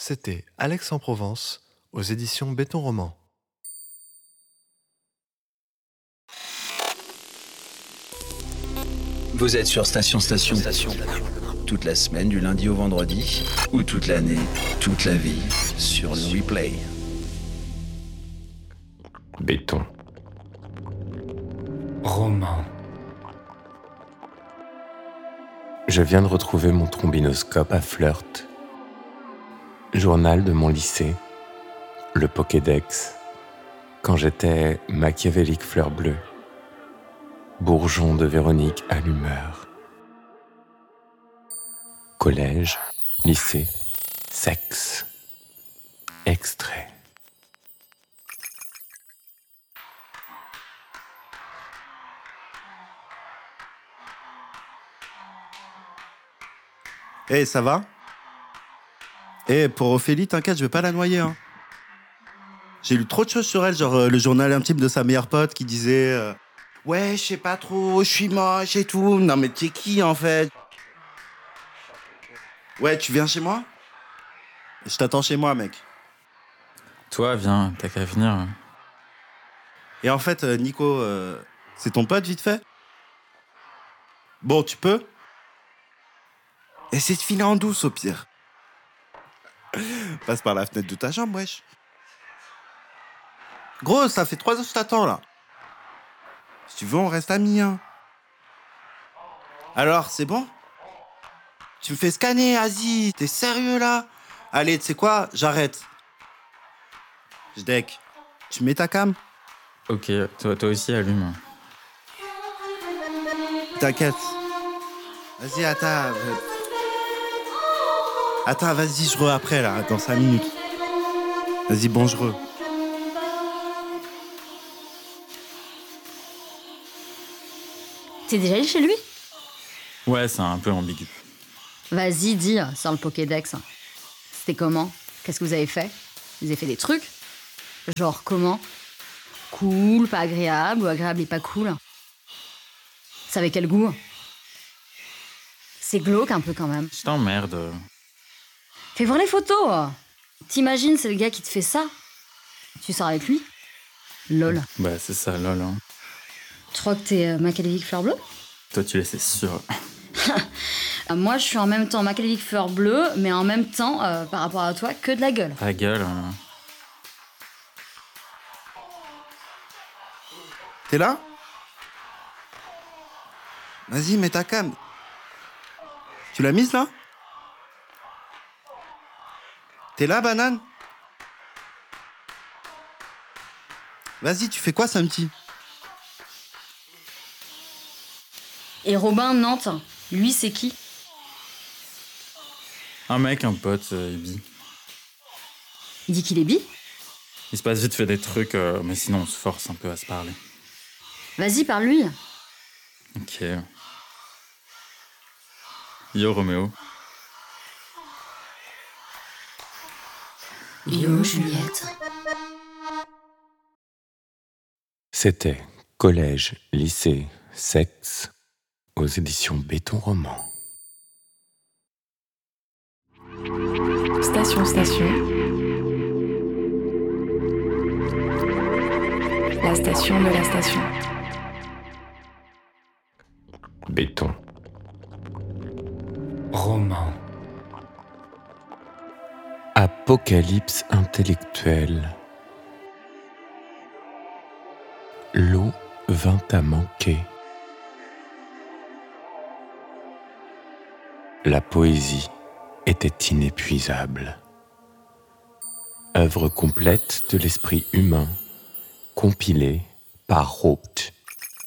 C'était Alex en Provence, aux éditions Béton Roman. Vous êtes sur Station. Toute la semaine, du lundi au vendredi, ou toute l'année, toute la vie, sur le replay. Béton. Roman. Je viens de retrouver mon trombinoscope à Flirt. Journal de mon lycée, le Pokédex, quand j'étais machiavélique fleur bleue, bourgeon de Véronique à l'humeur. Collège, lycée, sexe. Extrait. Eh, ça va? Eh, pour Ophélie, t'inquiète, je vais pas la noyer, hein. J'ai lu trop de choses sur elle, genre le journal intime de sa meilleure pote qui disait ouais, je sais pas trop, je suis moche et tout. Non mais t'es qui, en fait? Ouais, tu viens chez moi? Je t'attends chez moi, mec. Toi, viens, t'as qu'à venir. Et en fait, Nico, c'est ton pote, vite fait? Bon, tu peux? Essaie de filer en douce, au pire. Passe par la fenêtre de ta chambre, wesh. Gros, ça fait 3 heures que je t'attends, là. Si tu veux, on reste amis, hein. Alors, c'est bon? Tu me fais scanner, Asie. T'es sérieux, là? Allez, tu sais quoi? J'arrête. Je deck. Tu mets ta cam? Ok, toi aussi, allume. T'inquiète. Vas-y, attends. Attends, vas-y, je après, là, dans 5 minutes. Vas-y, bonjour. T'es déjà allé chez lui? Ouais, c'est un peu ambigu. Vas-y, dis, sur le Pokédex. C'était comment? Qu'est-ce que vous avez fait? Vous avez fait des trucs? Genre comment? Cool, pas agréable, ou agréable et pas cool? Ça avait quel goût? C'est glauque un peu quand même. Je t'emmerde. Fais voir les photos! T'imagines, c'est le gars qui te fait ça? Tu sors avec lui? Lol. Bah, c'est ça, lol. Hein. Tu crois que t'es machiavélique fleur bleue? Toi, tu l'es, c'est sûr. Moi, je suis en même temps machiavélique fleur bleue, mais en même temps, par rapport à toi, que de la gueule. Ta gueule. T'es là? Vas-y, mets ta cam. Tu l'as mise, là? T'es là, banane? Vas-y, tu fais quoi samedi? Et Robin, Nantes, lui, c'est qui? Un mec, un pote, bi. Il dit qu'il est bi? Il se passe vite fait des trucs, mais sinon on se force un peu à se parler. Vas-y, parle-lui. Ok. Yo, Roméo. Yo, Juliette. C'était collège, lycée, sexe, aux éditions Béton Roman. Station. La station de la station. Béton. Roman. Apocalypse intellectuelle. L'eau vint à manquer. La poésie était inépuisable. Œuvre complète de l'esprit humain, compilée par Roth.